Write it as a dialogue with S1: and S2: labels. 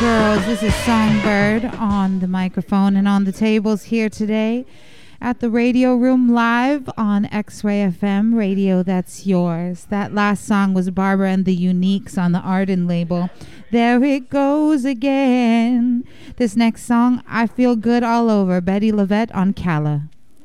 S1: girls. This is Songbird on the microphone and on the tables here today at the Radio Room live on X-Ray FM Radio. That's yours. That last song was Barbara and the Uniques on the Arden label. There it goes again. This next song, I Feel Good All Over, Betty Lavette on Calla.